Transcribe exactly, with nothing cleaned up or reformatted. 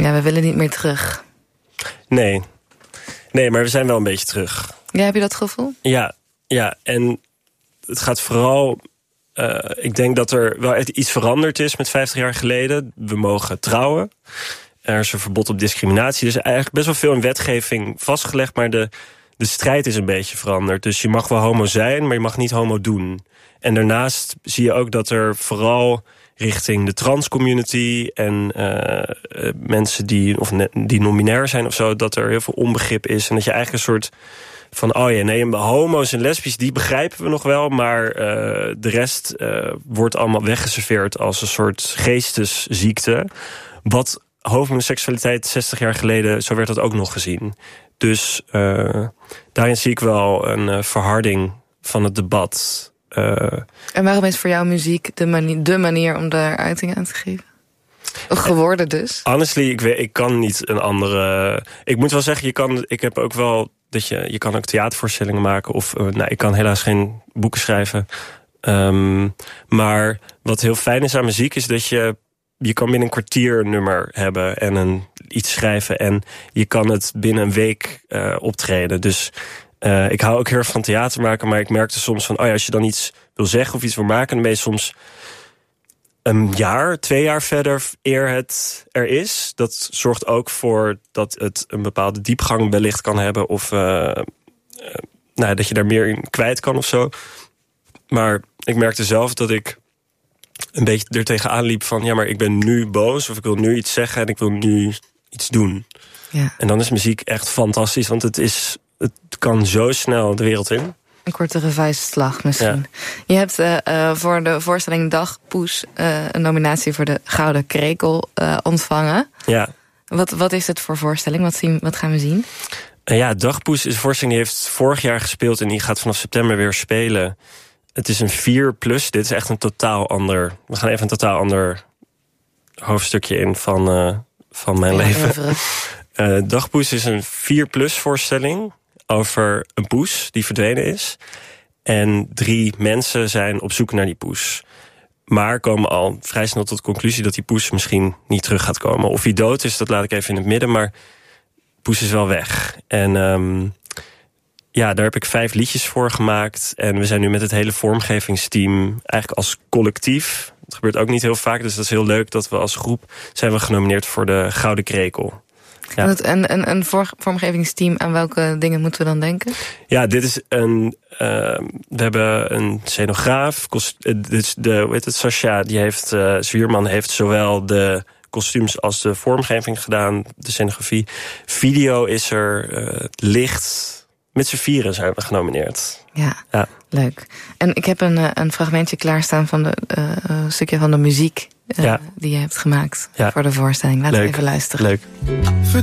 Ja, we willen niet meer terug. Nee. Nee, maar we zijn wel een beetje terug. Ja, heb je dat gevoel? Ja, ja. En het gaat vooral... Uh, ik denk dat er wel iets veranderd is met vijftig jaar geleden. We mogen trouwen. Er is een verbod op discriminatie. Er is eigenlijk best wel veel in wetgeving vastgelegd, maar de, de strijd is een beetje veranderd. Dus je mag wel homo zijn, maar je mag niet homo doen. En daarnaast zie je ook dat er vooral richting de transcommunity en uh, mensen die, of ne, die non-binair zijn of zo, dat er heel veel onbegrip is. En dat je eigenlijk een soort van, oh ja, nee, homo's en lesbisch, die begrijpen we nog wel, maar uh, de rest uh, wordt allemaal weggeserveerd als een soort geestesziekte. Wat homoseksualiteit zestig jaar geleden, zo werd dat ook nog gezien. Dus uh, daarin zie ik wel een uh, verharding van het debat. Uh, en waarom is voor jou muziek de manier, de manier om daar uiting aan te geven? Geworden dus? Honestly, ik, weet, ik kan niet een andere... Ik moet wel zeggen, je kan, ik heb ook wel... dat je, je kan ook theatervoorstellingen maken. Of uh, nou, ik kan helaas geen boeken schrijven. Um, maar wat heel fijn is aan muziek is dat je... Je kan binnen een kwartier een nummer hebben en een, iets schrijven. En je kan het binnen een week uh, optreden. Dus uh, ik hou ook heel erg van theater maken. Maar ik merkte soms van, oh ja, als je dan iets wil zeggen of iets wil maken, dan ben je soms een jaar, twee jaar verder eer het er is. Dat zorgt ook voor dat het een bepaalde diepgang wellicht kan hebben. Of uh, uh, nou, dat je daar meer in kwijt kan of zo. Maar ik merkte zelf dat ik een beetje er tegenaan liep van, ja, maar ik ben nu boos of ik wil nu iets zeggen en ik wil nu iets doen. Ja. En dan is muziek echt fantastisch, want het, is, het kan zo snel de wereld in. Een korte revuistslag misschien. Ja. Je hebt uh, uh, voor de voorstelling Dagpoes uh, een nominatie voor de Gouden Krekel uh, ontvangen. Ja. Wat, wat is het voor voorstelling? Wat, zien, wat gaan we zien? Uh, ja, Dagpoes is een voorstelling die heeft vorig jaar gespeeld en die gaat vanaf september weer spelen. Het is een vier plus. Dit is echt een totaal ander... We gaan even een totaal ander hoofdstukje in van, uh, van mijn ja, leven. Uh, Dagpoes is een vier plus voorstelling over een poes die verdwenen is. En drie mensen zijn op zoek naar die poes. Maar komen al vrij snel tot de conclusie dat die poes misschien niet terug gaat komen. Of hij dood is, dat laat ik even in het midden. Maar poes is wel weg. En um, ja, daar heb ik vijf liedjes voor gemaakt. En we zijn nu met het hele vormgevingsteam eigenlijk als collectief. Het gebeurt ook niet heel vaak, dus dat is heel leuk dat we als groep zijn we genomineerd voor de Gouden Krekel. Ja. En een, een vormgevingsteam, aan welke dingen moeten we dan denken? Ja, dit is een... Uh, we hebben een scenograaf. Kost, uh, dus de, hoe heet het, Sascha, die heeft, uh, Zwierman heeft zowel de kostuums als de vormgeving gedaan, de scenografie. Video is er, uh, licht. Met z'n vieren zijn we genomineerd. Ja, ja, leuk. En ik heb een, een fragmentje klaarstaan van de uh, een stukje van de muziek uh, ja. die je hebt gemaakt ja. voor de voorstelling. Laten we even luisteren. Leuk.